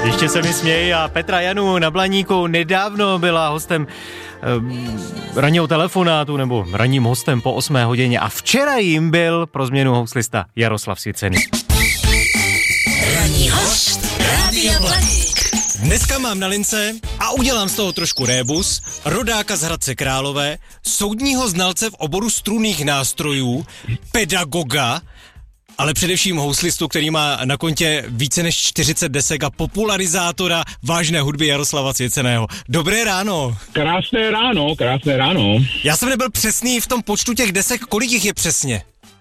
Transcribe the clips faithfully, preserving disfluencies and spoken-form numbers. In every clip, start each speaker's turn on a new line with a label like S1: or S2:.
S1: Ještě se mi smějí a Petra Janu na Blaníku nedávno byla hostem eh, ranního telefonátu nebo ranním hostem po osmé hodině a včera jim byl pro změnu houslista Jaroslav Svěcený.
S2: Ranní host Rádia Blaník.
S3: Dneska mám na lince a udělám z toho trošku rébus rodáka z Hradce Králové, soudního znalce v oboru strunných nástrojů, pedagoga, ale především houslistu, který má na kontě více než čtyřicet desek a popularizátora vážné hudby Jaroslava Svěceného. Dobré ráno.
S4: Krásné ráno, krásné ráno.
S3: Já jsem nebyl přesný v tom počtu těch desek, kolik jich je přesně?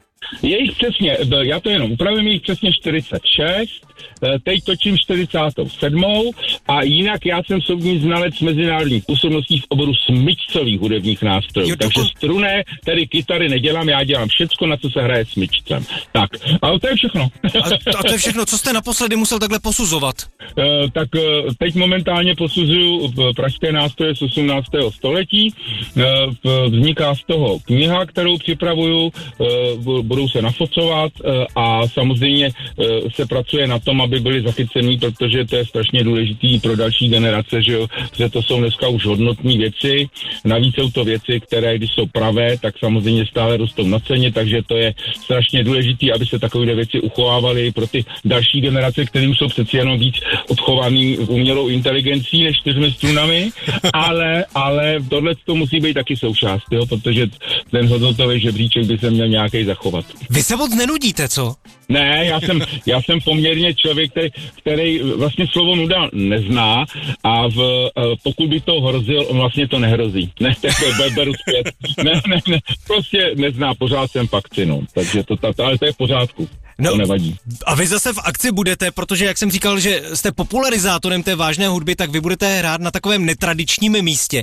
S4: Je jich přesně, já to jenom upravím, je jich přesně čtyřicet šest, teď točím čtyřicátou sedmou a jinak já jsem soudní znalec mezinárodních působností v oboru smyčcových hudebních nástrojů. Jo, takže struné, tedy kytary nedělám, já dělám všecko, na co se hraje smyčcem. Tak, ale to je všechno.
S3: A, a to je všechno, co jste naposledy musel takhle posuzovat?
S4: Uh, tak uh, teď momentálně posuzuju pražské nástroje z osmnáctého století, uh, vzniká z toho kniha, kterou připravuju, uh, budou se nafocovat uh, a samozřejmě uh, se pracuje na tom, aby byli zachycený, protože to je strašně důležitý pro další generace, že, jo, že to jsou dneska už hodnotné věci. Navíc jsou to věci, které, když jsou pravé, tak samozřejmě stále rostou na ceně, takže to je strašně důležitý, aby se takové věci uchovávaly pro ty další generace, které už jsou přeci jenom víc odchovaný umělou inteligencí než čtyřmi strunami, ale, ale tohle to musí být taky součást, jo, protože ten hodnotový žebříček by se měl nějaký zachovat.
S3: Vy se moc nenudíte, co?
S4: Ne, já jsem, já jsem poměrně člověk, který, který vlastně slovo nuda nezná a v, pokud by to hrozil, on vlastně to nehrozí. Ne, to beru zpět. Ne, ne, ne, prostě nezná, pořád jsem v akci, no. Takže to, to, ale to je v pořádku. No, to nevadí.
S3: A vy zase v akci budete, protože jak jsem říkal, že jste popularizátorem té vážné hudby, tak vy budete hrát na takovém netradičním místě.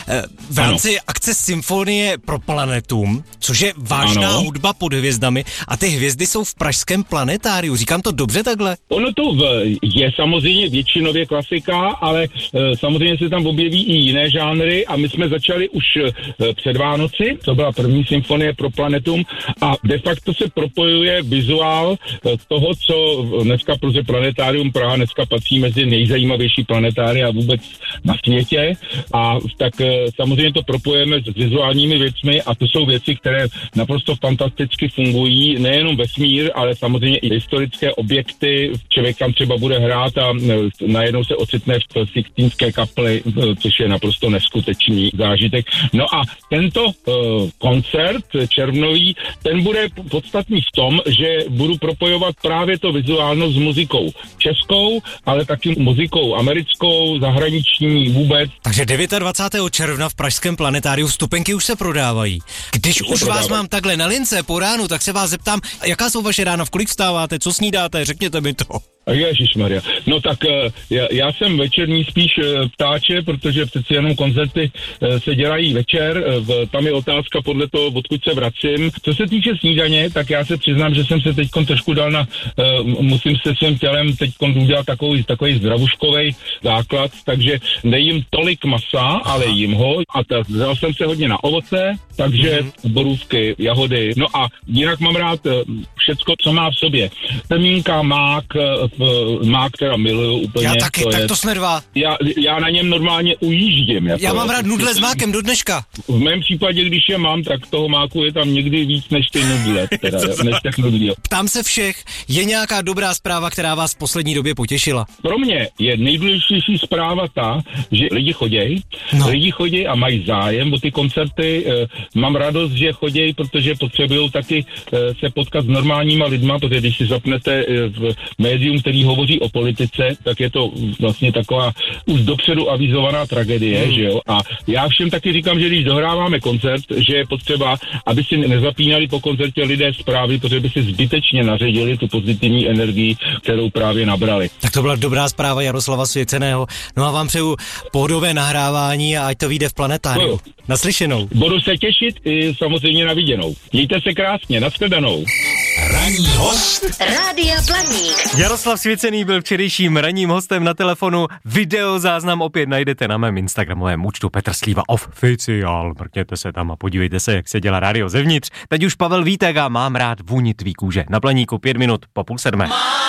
S3: V rámci ano. akce Symfonie pro Planetum, což je vážná ano. hudba pod hvězdami a ty hvězdy jsou v pražském planetáriu. Říkám to dobře takhle?
S4: Ono to je samozřejmě většinově klasika, ale samozřejmě se tam objeví i jiné žánry a my jsme začali už před Vánoci, to byla první Symfonie pro Planetum a de facto se propojuje vizuál toho, co dneska, protože Planetárium Praha dneska patří mezi nejzajímavější planetária vůbec na světě a tak samozřejmě to propojeme s vizuálními věcmi a to jsou věci, které naprosto fantasticky fungují, nejenom vesmír, ale samozřejmě i historické objekty. Člověk tam třeba bude hrát a najednou se ocitne v Sixtínské kapli, což je naprosto neskutečný zážitek. No a tento uh, koncert červnový, ten bude podstatný v tom, že budu propojovat právě to vizuálno s muzikou českou, ale taky muzikou americkou, zahraniční vůbec.
S3: Takže dvacátého devátého června v pražském planetáriu vstupenky už se prodávají. Když už prodávají. Vás mám takhle na lince po ránu, tak se vás zeptám, jaká jsou vaše rána, v kolik vstáváte, co snídáte, řekněte mi to.
S4: Ježišmarja. No tak já, já jsem večerní spíš ptáče, protože přeci jenom koncerty se dělají večer, tam je otázka podle toho, odkud se vracím. Co se týče snídaně, tak já se přiznám, že jsem se teď trošku dal na, musím se svým tělem teď udělat takový, takový zdravuškovej základ, takže nejím tolik masa, ale jím ho a dal jsem se hodně na ovoce, takže mm-hmm. borůvky, jahody, no a jinak mám rád všecko, co má v sobě. Semínka, mák, mák, teda miluju úplně.
S3: Já taky, to tak
S4: je,
S3: to jsme dva.
S4: Já, já na něm normálně ujíždím. Jako,
S3: já mám rád nudle s mákem do dneška.
S4: V mém případě, když je mám, tak toho máku je tam někdy víc než ty nudle. Teda, než těch nudlí.
S3: Ptám se všech, je nějaká dobrá zpráva, která vás v poslední době potěšila?
S4: Pro mě je nejdůležitější zpráva ta, že lidi chodějí, no. lidi chodějí a mají zájem o ty koncerty. Mám radost, že chodějí, protože potřebují taky se potkat s normálníma lidma, protože když si zapnete v médium, který hovoří o politice, tak je to vlastně taková už dopředu avizovaná tragédie, hmm. že jo. A já všem taky říkám, že když dohráváme koncert, že je potřeba, aby si nezapínali po koncertě lidé zprávy, protože by si zbytečně naředili tu pozitivní energii, kterou právě nabrali.
S3: Tak to byla dobrá zpráva Jaroslava Svěceného. No a vám přeju pohodové nahrávání a ať to vyjde v planetáriu. No. Naslyšenou.
S4: Budu se těšit i samozřejmě na viděnou. Mějte se krásně, nashledanou.
S2: Ranní host Rádia Blaník.
S1: Jaroslav Svěcený byl včerejším ranním hostem na telefonu. Video záznam opět najdete na mém instagramovém účtu Petr Slíva Oficiál. Mrkněte se tam a podívejte se, jak se dělá rádio zevnitř. Teď už Pavel Vítek a Mám rád vůni tvý kůže. Na Blaníku pět minut po půl sedmé.